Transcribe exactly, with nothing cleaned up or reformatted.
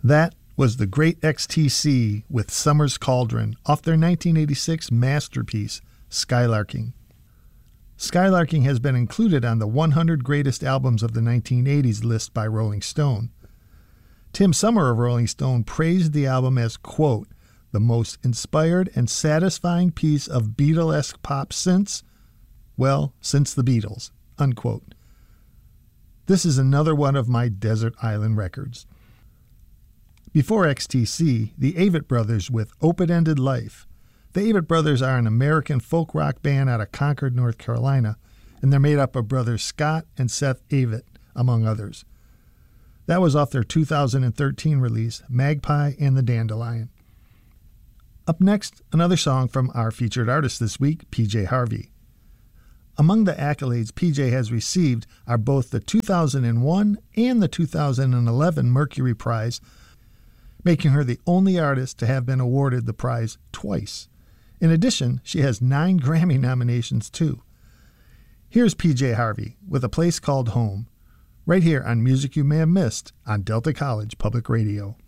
That was the Great X T C with Summer's Cauldron off their nineteen eighty-six masterpiece, Skylarking. Skylarking has been included on the one hundred Greatest Albums of the nineteen eighties list by Rolling Stone. Tim Summer of Rolling Stone praised the album as, quote, the most inspired and satisfying piece of Beatlesque pop since, well, since the Beatles, unquote. This is another one of my desert island records. Before X T C, the Avett Brothers with Open-Ended Life. The Avett Brothers are an American folk rock band out of Concord, North Carolina, and they're made up of brothers Scott and Seth Avett, among others. That was off their two thousand thirteen release, Magpie and the Dandelion. Up next, another song from our featured artist this week, P J Harvey. Among the accolades P J has received are both the two thousand one and the two thousand eleven Mercury Prize, making her the only artist to have been awarded the prize twice. In addition, she has nine Grammy nominations, too. Here's P J Harvey with A Place Called Home, right here on Music You May Have Missed on Delta College Public Radio.